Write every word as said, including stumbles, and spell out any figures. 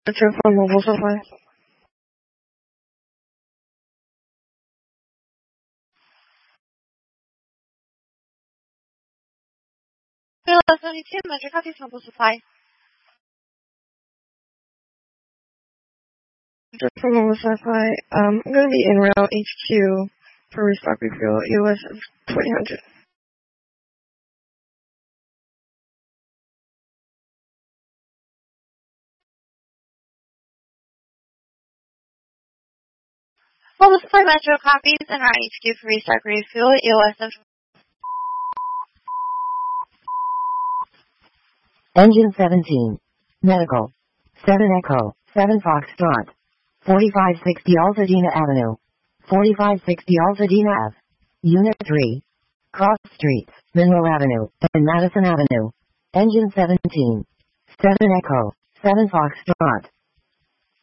Metro for mobile supply. Kilo seventy-two, Metro Coffee Mobile Supply. Metro for mobile supply. Um, I'm going to be in route H Q for restock refuel, E O S of twenty hundred. Mobile Supply Metro copies and route H Q for restock refuel, E O S of Engine seventeen. Medical. seven Echo. seven Foxtrot. forty-five sixty Altadena Avenue. forty-five sixty Altadena Ave. Unit three. Cross Streets, Monroe Avenue, and Madison Avenue. Engine seventeen. seven Echo. seven Foxtrot.